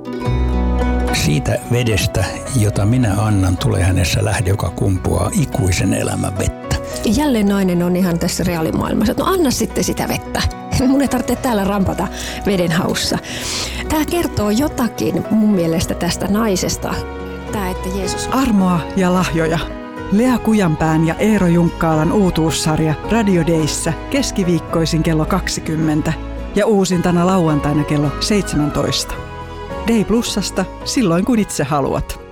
Siitä vedestä, jota minä annan, tulee hänessä lähde, joka kumpuaa ikuisen elämän vettä. Jälleen nainen on ihan tässä reaalimaailmassa, että no anna sitten sitä vettä. Mun ei tarvitse täällä rampata veden haussa. Tämä kertoo jotakin mun mielestä tästä naisesta. Tämä, että Jeesus... Armoa ja lahjoja. Lea Kujanpään ja Eero Junkkaalan uutuussarja Radio Dayssä keskiviikkoisin kello 20 ja uusintana lauantaina kello 17. Day Plusasta silloin kun itse haluat.